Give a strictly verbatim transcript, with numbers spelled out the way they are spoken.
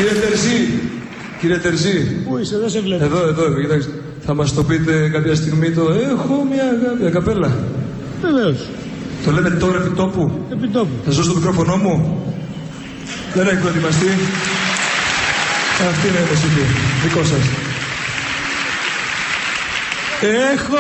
Κύριε Τερζή, κύριε Τερζή. Πού είσαι, δεν σε βλέπω. Εδώ, εδώ, κοιτάξτε. Θα μας το πείτε κάποια στιγμή το έχω μια αγάπη, καπέλα. Βεβαίως. Το λέμε τώρα επί τόπου. Επί τόπου. Θα ζω στο μικρόφωνο μου. Δεν έχει προετοιμαστεί. Αυτή είναι η μουσική. Δικό σας. Έχω